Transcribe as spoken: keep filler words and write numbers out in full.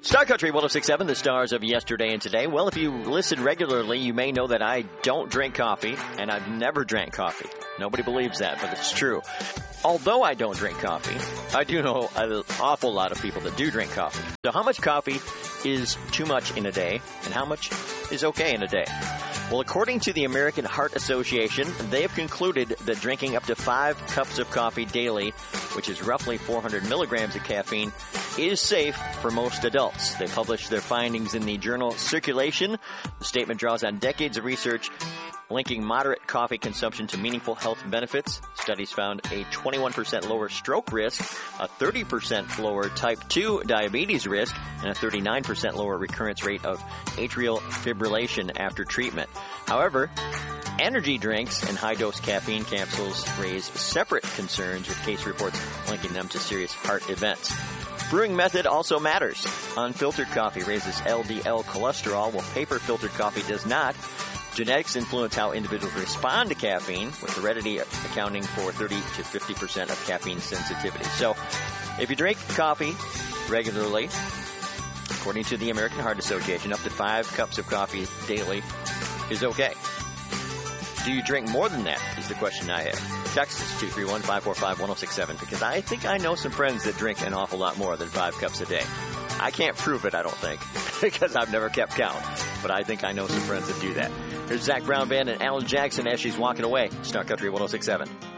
Star Country one oh six point seven, the stars of yesterday and today. Well, if you listen regularly, you may know that I don't drink coffee, and I've never drank coffee. Nobody believes that, but it's true. Although I don't drink coffee, I do know an awful lot of people that do drink coffee. So how much coffee is too much in a day, and how much is okay in a day? Well, according to the American Heart Association, they have concluded that drinking up to five cups of coffee daily, which is roughly four hundred milligrams of caffeine, is safe for most adults. They published their findings in the journal Circulation. The statement draws on decades of research linking moderate coffee consumption to meaningful health benefits. Studies found a twenty-one percent lower stroke risk, a thirty percent lower type two diabetes risk, and a thirty-nine percent lower recurrence rate of atrial fibrillation after treatment. However, energy drinks and high-dose caffeine capsules raise separate concerns, with case reports linking them to serious heart events. Brewing method also matters. Unfiltered coffee raises L D L cholesterol, while paper-filtered coffee does not. Genetics influence how individuals respond to caffeine, with heredity accounting for thirty to fifty percent of caffeine sensitivity. So, if you drink coffee regularly, according to the American Heart Association, up to five cups of coffee daily is okay. Do you drink more than that is the question I have. Text us two three one, five four five, one oh six seven, because I think I know some friends that drink an awful lot more than five cups a day. I can't prove it, I don't think, because I've never kept count. But I think I know some friends that do that. Here's Zach Brown Band and Alan Jackson as she's walking away. Star Country one oh six point seven.